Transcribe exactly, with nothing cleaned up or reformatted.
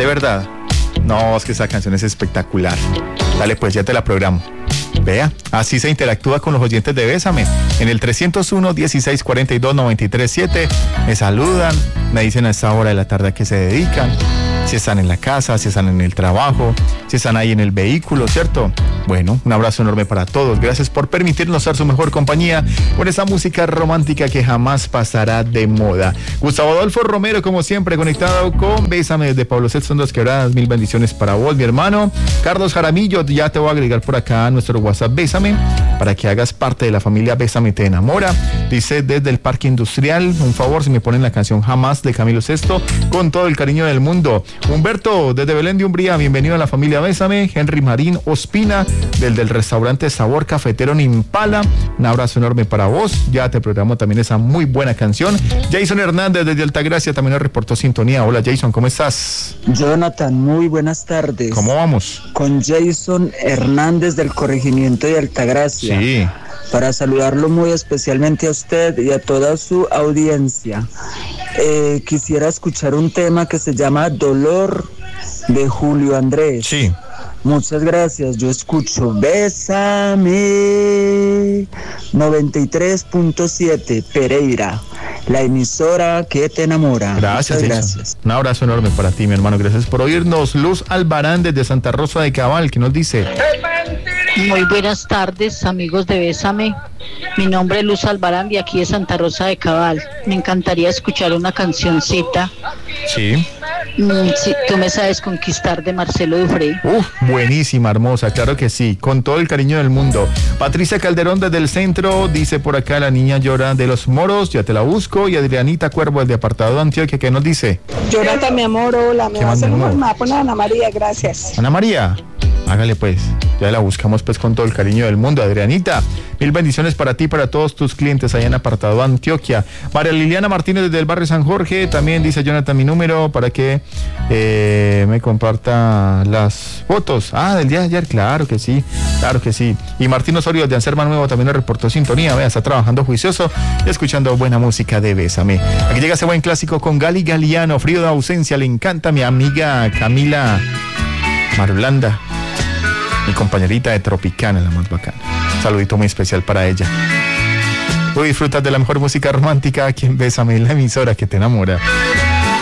¿De verdad? No, es que esa canción es espectacular. Dale, pues ya te la programo. Vea, así se interactúa con los oyentes de Bésame. En el trescientos uno, dieciséis cuarenta y dos, noventa y tres siete me saludan, me dicen a esta hora de la tarde a qué se dedican, si están en la casa, si están en el trabajo, si están ahí en el vehículo, ¿cierto? Bueno, un abrazo enorme para todos. Gracias por permitirnos ser su mejor compañía con esa música romántica que jamás pasará de moda. Gustavo Adolfo Romero, como siempre, conectado con Bésame desde Pablo sexto en Dos Quebradas. Mil bendiciones para vos, mi hermano. Carlos Jaramillo, ya te voy a agregar por acá a nuestro WhatsApp Bésame para que hagas parte de la familia Bésame Te Enamora. Dice desde el Parque Industrial, un favor si me ponen la canción Jamás de Camilo Sesto con todo el cariño del mundo. Humberto, desde Belén de Umbría, bienvenido a la familia Bésame. Henry Marín Ospina, del del restaurante Sabor Cafetero Nimpala, un abrazo enorme para vos. Ya te programo también esa muy buena canción. Jason Hernández, desde Altagracia, también nos reportó sintonía. Hola Jason, ¿cómo estás? Jonathan, muy buenas tardes. ¿Cómo vamos? Con Jason Hernández del corregimiento de Altagracia. Sí. Para saludarlo muy especialmente a usted y a toda su audiencia. Eh, quisiera escuchar un tema que se llama Dolor de Julio Andrés. Sí. Muchas gracias, yo escucho Bésame noventa y tres punto siete Pereira, la emisora que te enamora. Gracias, gracias. Un abrazo enorme para ti, mi hermano, gracias por oírnos. Luz Albarán desde Santa Rosa de Cabal, que nos dice: muy buenas tardes, amigos de Bésame. Mi nombre es Luz Albarán de aquí de Santa Rosa de Cabal. Me encantaría escuchar una cancioncita. Sí. Mm, sí, tú me sabes conquistar, de Marcelo Dufré. Uf, buenísima, hermosa, claro que sí, con todo el cariño del mundo. Patricia Calderón desde el centro, dice por acá: la niña llora de los moros, ya te la busco. Y Adrianita Cuervo, el de apartado de Antioquia, ¿qué nos dice? Jonathan, mi amor, hola, me va a hacer un me va a poner Ana María, gracias. Ana María, hágale pues, ya la buscamos pues con todo el cariño del mundo. Adrianita, mil bendiciones para ti y para todos tus clientes allá en apartado de Antioquia. María Liliana Martínez desde el barrio San Jorge, también dice: Jonathan, mi número para que eh, me comparta las fotos. Ah, del día de ayer, claro que sí, claro que sí. Y Martín Osorio de Anserma Nuevo también le reportó sintonía, vea, está trabajando juicioso y escuchando buena música de Bésame. Aquí llega ese buen clásico con Gali Galiano, Frío de Ausencia, le encanta a mi amiga Camila Marulanda, mi compañerita de Tropicana, la más bacana. Un saludito muy especial para ella. Tú disfrutas de la mejor música romántica aquí en Bésame, la emisora que te enamora.